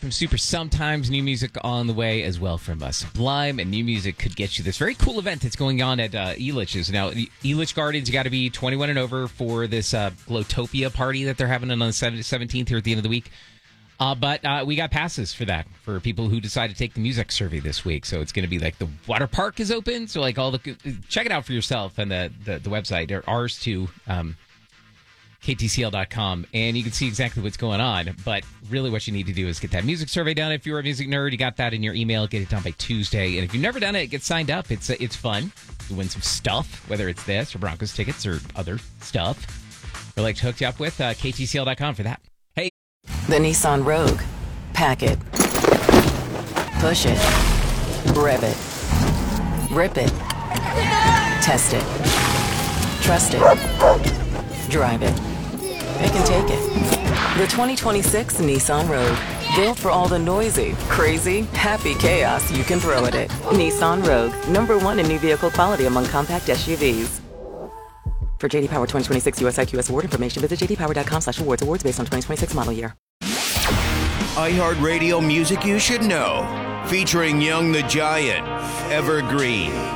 from Super. Sometimes new music on the way as well from Sublime, and new music could get you this very cool event that's going on at Elitch's. Now, Elitch Gardens, you got to be 21 and over for this Glowtopia party that they're having on the 17th here at the end of the week. But we got passes for that for people who decide to take the music survey this week. So it's going to be like the water park is open. So like check it out for yourself and the website, or ours too. KTCL.com, and you can see exactly what's going on. But really what you need to do is get that music survey done. If you're a music nerd, you got that in your email. Get it done by Tuesday. And if you've never done it, get signed up. It's fun. You win some stuff, whether it's this or Broncos tickets or other stuff. We'd like to hook you up with KTCL.com for that. Hey. The Nissan Rogue. Pack it. Push it. Rev it. Rip it. Test it. Trust it. Drive it. It can take it. The 2026 Nissan Rogue. Built for all the noisy, crazy, happy chaos you can throw at it. Nissan Rogue. #1 in new vehicle quality among compact SUVs. For JD Power 2026 US IQS award information, visit jdpower.com/awards. Awards based on 2026 model year. iHeartRadio music you should know. Featuring Young the Giant, Evergreen,